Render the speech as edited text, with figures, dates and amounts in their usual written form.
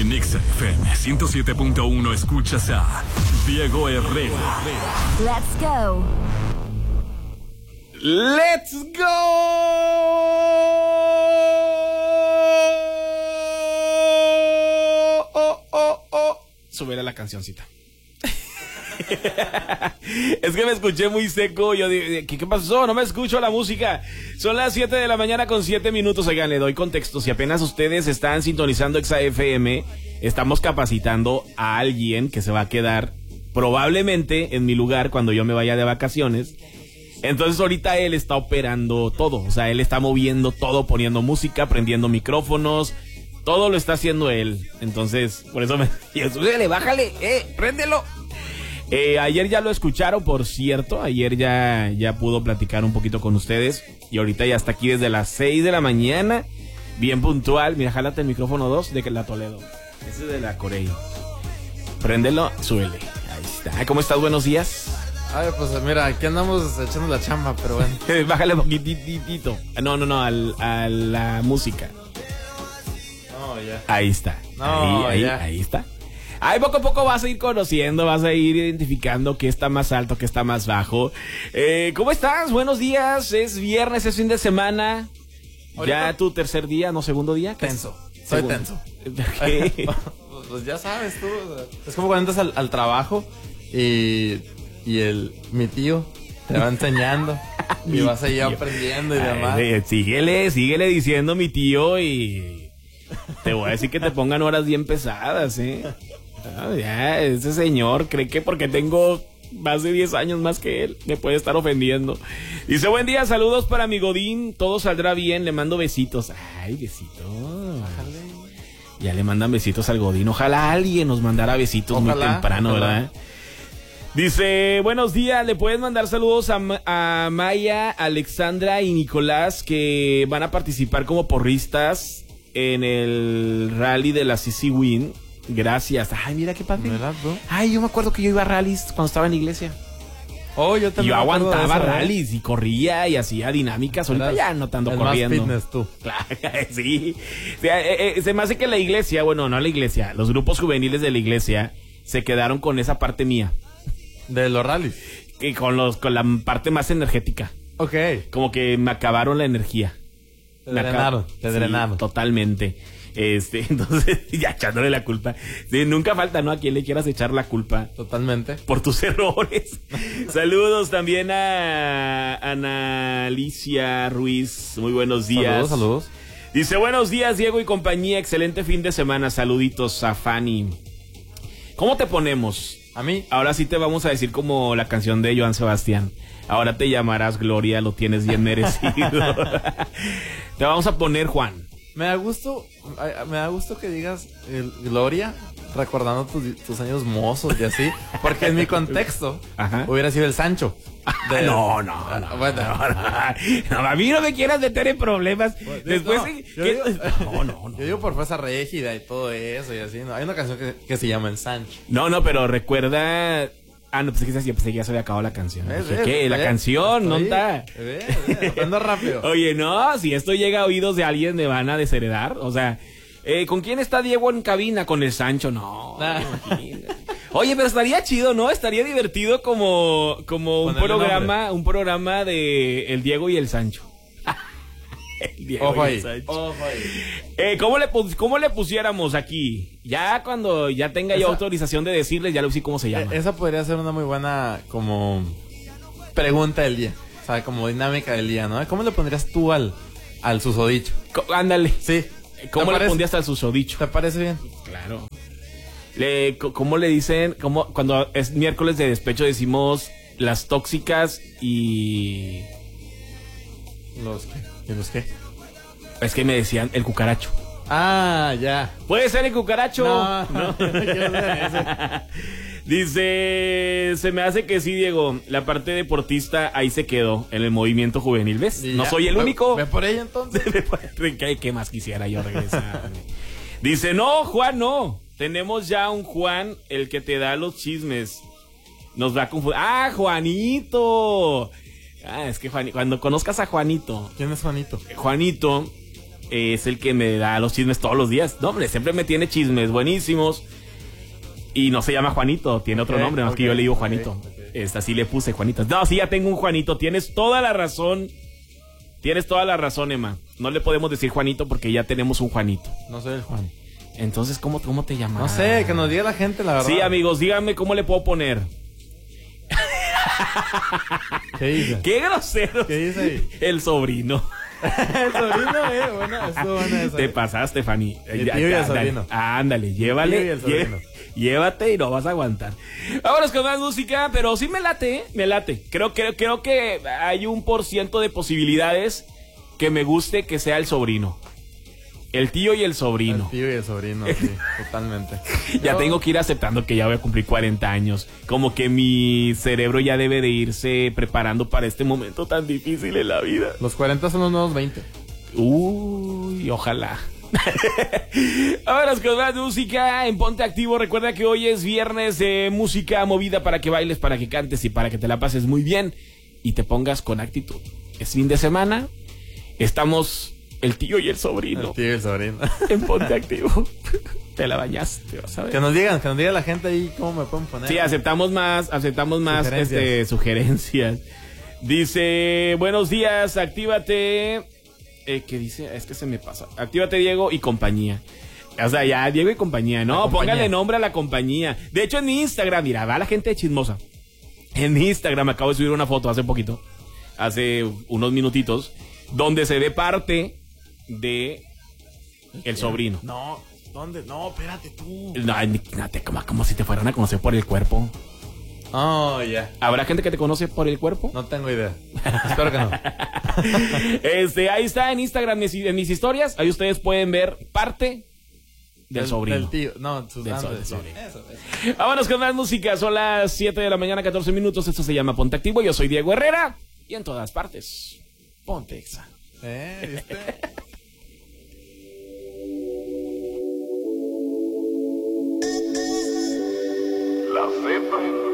En XFM 107.1 escuchas a Diego Herrera. Let's go. Let's go. Súbele la cancioncita. Es que me escuché muy seco. Yo dije, ¿qué pasó? No me escucho la música. Son las 7 de la mañana con 7 minutos. Oigan, le doy contexto. Si apenas ustedes están sintonizando XFM, estamos capacitando a alguien que se va a quedar probablemente en mi lugar cuando yo me vaya de vacaciones. Entonces ahorita él está operando todo. O sea, él está moviendo todo, poniendo música, prendiendo micrófonos. Todo lo está haciendo él. Entonces, por eso me... Súbele, bájale, préndelo. Ayer ya lo escucharon, por cierto. Ayer ya pudo platicar un poquito con ustedes. Y ahorita ya está aquí desde las 6 de la mañana. Bien puntual. Mira, jálate el micrófono 2 de la Toledo. Ese es de la Corey. Préndelo, súbele. Ahí está. ¿Cómo estás? Buenos días. Ay, pues mira, aquí andamos echando la chamba, pero bueno. Bájale un poquitito. No, a la música. No, ya. Ahí está. No, ahí está. Ahí poco a poco vas a ir conociendo, vas a ir identificando qué está más alto, qué está más bajo. ¿Cómo estás? Buenos días. Es viernes, es fin de semana. ¿Ahorita? Ya tu tercer día, no segundo día. Tenso. Soy tenso. ¿Qué? Pues ya sabes tú. Es como cuando entras al trabajo y mi tío te va enseñando y vas ahí aprendiendo y demás. Síguele diciendo mi tío y te voy a decir que te pongan horas bien pesadas, ya, ese señor cree que porque tengo más de 10 años más que él me puede estar ofendiendo. Dice, buen día, saludos para mi Godín, todo saldrá bien, le mando besitos. Ay, besitos. Ya le mandan besitos al Godín. Ojalá alguien nos mandara besitos muy temprano, ¿verdad? Dice, buenos días, le puedes mandar saludos a Maya, Alexandra y Nicolás, que van a participar como porristas en el rally de la CC Win. Gracias. Ay, mira qué padre. Ay, yo me acuerdo que yo iba a rallies cuando estaba en la iglesia. Oh, yo también. Yo aguantaba rallies y corría y hacía dinámicas. Ahorita ya no tanto corriendo. Más fitness tú. Claro, sí. Se me hace que la iglesia, bueno, no la iglesia, los grupos juveniles de la iglesia se quedaron con esa parte mía. De los rallies. Y con la parte más energética. Ok. Como que me acabaron la energía. Te drenaron. Totalmente. Entonces, ya echándole la culpa. Sí, nunca falta, ¿no? A quien le quieras echar la culpa. Totalmente. Por tus errores. Saludos también a Ana Alicia Ruiz. Muy buenos días. Saludos. Dice, buenos días, Diego y compañía. Excelente fin de semana. Saluditos a Fanny. ¿Cómo te ponemos? ¿A mí? Ahora sí te vamos a decir como la canción de Joan Sebastián. Ahora te llamarás Gloria, lo tienes bien merecido. Te vamos a poner Juan. Me da gusto que digas Gloria, recordando tus años mozos y así, porque en mi contexto hubiera sido el Sancho. No, bueno. No, a mí no me quieras meter en problemas. Después yo digo por fuerza régida y todo eso y así, ¿no? Hay una canción que se llama El Sancho. No, pero recuerda... no, pues que ya se había acabado la canción. ¿Qué? La canción, ¿no está? Ando rápido. Oye, no, si esto llega a oídos de alguien me van a desheredar. O sea, ¿con quién está Diego en cabina? Con el Sancho, no. Oye, pero estaría chido, ¿no? Estaría divertido como un programa de el Diego y el Sancho. El Diego y el Sancho. ¿Cómo le pusiéramos aquí? Ya cuando ya tenga yo autorización de decirles, ya le sé cómo se llama. Esa podría ser una muy buena como pregunta del día. O sea, como dinámica del día, ¿no? ¿Cómo le pondrías tú al susodicho? Ándale. Sí. ¿Cómo le pondrías al susodicho? ¿Te parece bien? Claro. ¿Cómo le dicen? Cuando es miércoles de despecho decimos las tóxicas y... ¿Los qué? ¿Y los qué? Es que me decían el cucaracho. Ah, ya. ¿Puede ser el cucaracho? No. Dice, se me hace que sí, Diego. La parte deportista ahí se quedó en el movimiento juvenil, ¿ves? No soy el único. Ve por ella entonces. ¿Qué más quisiera yo regresar? Dice, no, Juan, no. Tenemos ya un Juan, el que te da los chismes. Nos va a confundir. ¡Ah, Juanito! Es que cuando conozcas a Juanito. ¿Quién es Juanito? Juanito es el que me da los chismes todos los días. No, hombre, siempre me tiene chismes buenísimos. Y no se llama Juanito, tiene otro nombre, más que yo le digo Juanito. Esta sí le puse Juanito. No, sí, ya tengo un Juanito. Tienes toda la razón. Tienes toda la razón, Emma. No le podemos decir Juanito porque ya tenemos un Juanito. No soy el Juan. Entonces, ¿cómo te llamas? No sé, que nos diga la gente, la verdad. Sí, amigos, díganme cómo le puedo poner. ¿Qué dice? ¡Qué grosero! ¿Qué dice ahí? El sobrino. El sobrino, bueno, estuvo buena esa. Te pasaste, Fanny. El tío y el sobrino. Ándale, llévale. El tío y el sobrino. Llévate y no vas a aguantar. Vámonos con más música, pero sí me late, ¿eh? Me late. Creo que hay 1% de posibilidades que me guste que sea el sobrino. El tío y el sobrino. El tío y el sobrino, sí, totalmente. Ya tengo que ir aceptando que ya voy a cumplir 40 años. Como que mi cerebro ya debe de irse preparando para este momento tan difícil en la vida. Los 40 son los nuevos 20. Uy, ojalá. Vámonos con más música en Ponte Activo. Recuerda que hoy es viernes de música movida para que bailes, para que cantes y para que te la pases muy bien y te pongas con actitud. Es fin de semana. Estamos el tío y el sobrino. El tío y el sobrino. En Ponte Activo. Te la bañaste, vas a ver. Que nos diga la gente ahí cómo me pueden poner. Sí, aceptamos más sugerencias. Dice, buenos días, actívate. ¿Qué dice? Es que se me pasa. Actívate, Diego y compañía. O sea, ya, Diego y compañía. No, póngale nombre a la compañía. De hecho, en mi Instagram, mira, va la gente chismosa. En mi Instagram acabo de subir una foto hace poquito, hace unos minutitos, donde se ve parte de el sobrino. No, ¿dónde? No, espérate tú. No, como si te fueran a conocer por el cuerpo. Oh, ya. Yeah. ¿Habrá gente que te conoce por el cuerpo? No tengo idea. Espero que no. Ahí está en Instagram, en mis historias. Ahí ustedes pueden ver parte del sobrino. Del tío. No, del sobrino. Eso. Vámonos con más música. Son las 7 de la mañana, 14 minutos. Esto se llama Ponte Activo. Yo soy Diego Herrera. Y en todas partes, ponte exa. ¿Viste? La Z.